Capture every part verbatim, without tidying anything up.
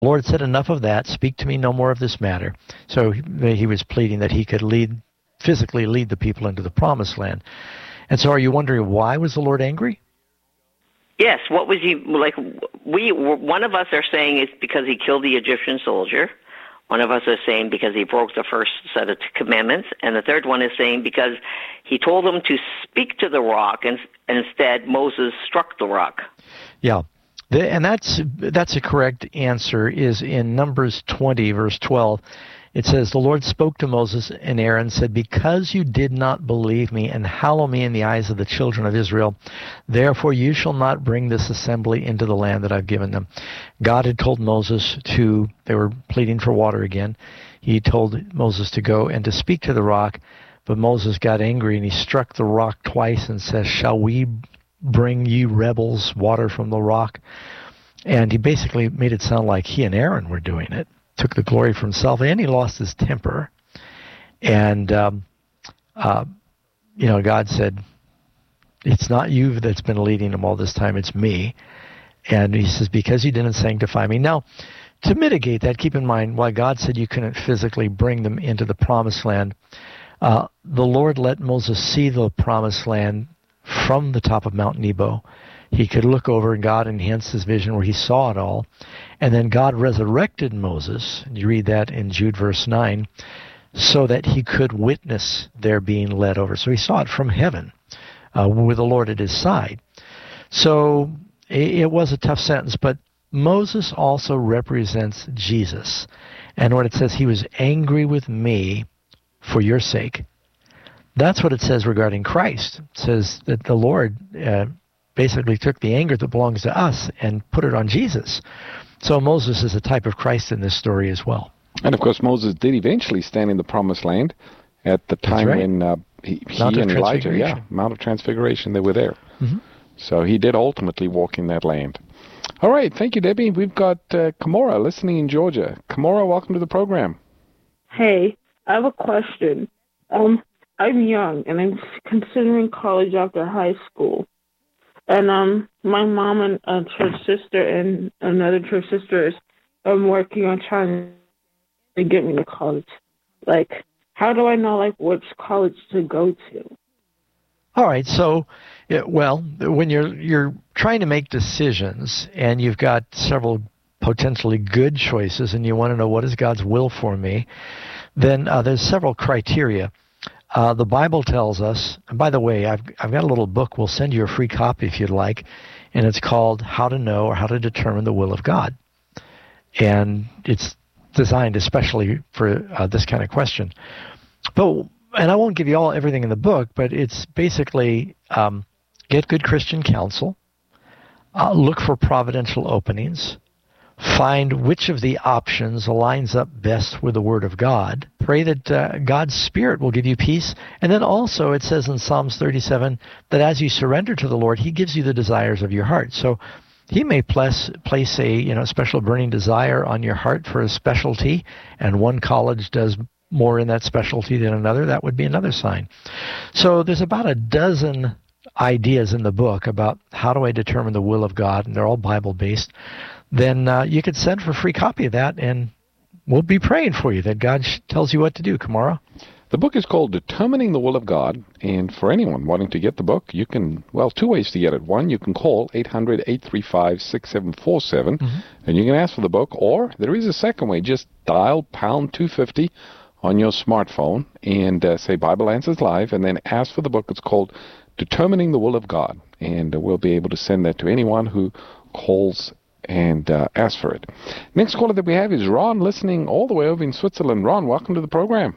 Lord said, enough of that. Speak to me no more of this matter. So he, he was pleading that he could lead, physically lead the people into the promised land. And so are you wondering why was the Lord angry? Yes. What was he, like, we, one of us are saying it's because he killed the Egyptian soldier. One of us is saying because he broke the first set of commandments. And the third one is saying because he told them to speak to the rock, and, and instead Moses struck the rock. Yeah. The, and that's that's a correct answer, is in Numbers twenty, verse twelve. It says, the Lord spoke to Moses and Aaron, said, because you did not believe me and hallow me in the eyes of the children of Israel, therefore you shall not bring this assembly into the land that I've given them. God had told Moses to, they were pleading for water again. He told Moses to go and to speak to the rock, but Moses got angry and he struck the rock twice and says, shall we bring you rebels water from the rock? And he basically made it sound like he and Aaron were doing it. Took the glory for himself, and he lost his temper. And, um, uh, you know, God said, it's not you that's been leading them all this time, it's me. And he says, because you didn't sanctify me. Now, to mitigate that, keep in mind, why God said you couldn't physically bring them into the promised land, uh, the Lord let Moses see the promised land from the top of Mount Nebo. He could look over, and God enhanced his vision where he saw it all. And then God resurrected Moses, you read that in Jude verse nine, so that he could witness their being led over. So he saw it from heaven uh, with the Lord at his side. So it, it was a tough sentence, but Moses also represents Jesus. And when it says he was angry with me for your sake, that's what it says regarding Christ. It says that the Lord uh, basically took the anger that belongs to us and put it on Jesus. So Moses is a type of Christ in this story as well. And, of course, Moses did eventually stand in the Promised Land at the time right. when uh, he, he and Elijah, yeah, Mount of Transfiguration, they were there. Mm-hmm. So he did ultimately walk in that land. All right, thank you, Debbie. We've got uh, Kamora listening in Georgia. Kamora, welcome to the program. Hey, I have a question. Um, I'm young, and I'm considering college after high school. And um, my mom and a church sister and another church sister is um, working on trying to get me to college. Like, how do I know, like, which college to go to? All right, so, yeah, well, when you're you're trying to make decisions and you've got several potentially good choices and you want to know what is God's will for me, then uh, there's several criteria. Uh, the Bible tells us, and by the way, I've I've got a little book. We'll send you a free copy if you'd like, and it's called How to Know or How to Determine the Will of God. And it's designed especially for uh, this kind of question. But and I won't give you all everything in the book, but it's basically um, get good Christian counsel, uh, look for providential openings, find which of the options aligns up best with the Word of God, pray that uh, God's Spirit will give you peace, and then also it says in Psalms thirty-seven that as you surrender to the Lord, He gives you the desires of your heart. So He may place, place a you know special burning desire on your heart for a specialty, and one college does more in that specialty than another. That would be another sign. So there's about a dozen ideas in the book about how do I determine the will of God, and they're all Bible-based. Then uh, you could send for a free copy of that, and we'll be praying for you that God sh- tells you what to do, Kamara. The book is called Determining the Will of God, and for anyone wanting to get the book, you can, well, two ways to get it. One, you can call eight hundred, eight three five, six seven four seven, mm-hmm. and you can ask for the book, or there is a second way. Just dial pound two fifty on your smartphone and uh, say Bible Answers Live, and then ask for the book. It's called Determining the Will of God, and uh, we'll be able to send that to anyone who calls and uh, ask for it. Next caller that we have is Ron, listening all the way over in Switzerland. Ron, welcome to the program.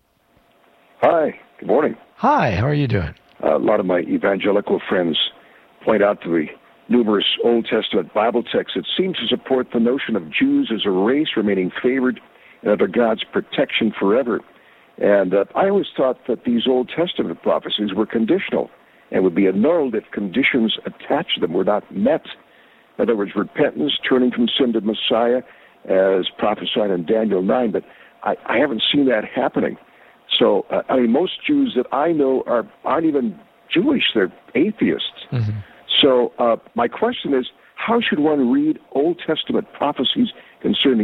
Hi, good morning. Hi, how are you doing? Uh, a lot of my evangelical friends point out to the numerous Old Testament Bible texts that seem to support the notion of Jews as a race remaining favored and under God's protection forever. And uh, I always thought that these Old Testament prophecies were conditional and would be annulled if conditions attached to them were not met. In other words, repentance, turning from sin to Messiah, as prophesied in Daniel nine, but I, I haven't seen that happening. So, uh, I mean, most Jews that I know are, aren't even Jewish, they're atheists. Mm-hmm. So uh, my question is, how should one read Old Testament prophecies concerning